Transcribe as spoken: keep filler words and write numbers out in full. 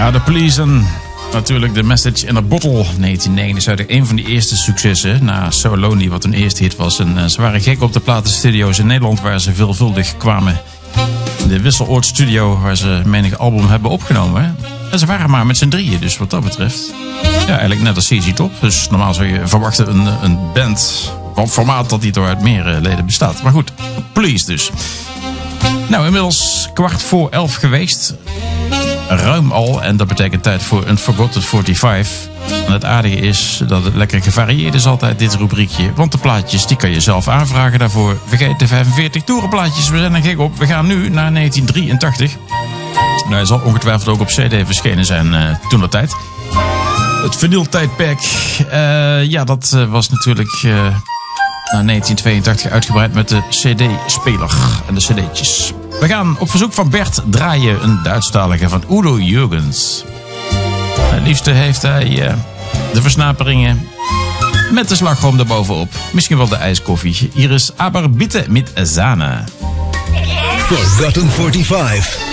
Ja, de Police en natuurlijk de Message in a Bottle. negentien negenenzeventig, een van die eerste successen na So Lonely, wat hun eerste hit was. En uh, ze waren gek op de platenstudio's in Nederland, waar ze veelvuldig kwamen. De Wisseloord Studio, waar ze menig album hebben opgenomen. En ze waren maar met z'n drieën, dus wat dat betreft... Ja, eigenlijk net als C Z Top. Dus normaal zou je verwachten een, een band van formaat dat die door uit meer leden bestaat. Maar goed, Police dus. Nou, inmiddels kwart voor elf geweest. Ruim al. En dat betekent tijd voor een Forgotten vijfenveertig. En het aardige is dat het lekker gevarieerd is altijd, dit rubriekje. Want de plaatjes, die kan je zelf aanvragen daarvoor. Vergeet de vijfenveertig toerenplaatjes. We zijn er gek op. We gaan nu naar negentien drieëntachtig. Nou, hij zal ongetwijfeld ook op C D verschenen zijn uh, toen dat tijd. Het vinyltijdperk. Uh, ja, dat uh, was natuurlijk uh, na negentien tweeëntachtig uitgebreid met de C D-speler en de cd'tjes. We gaan op verzoek van Bert draaien een Duitsstalige van Udo Jürgens. Het liefste heeft hij uh, de versnaperingen met de slagroom erbovenop. Misschien wel de ijskoffie. Hier is Aber bitte mit Sahne. Forgotten vijfenveertig.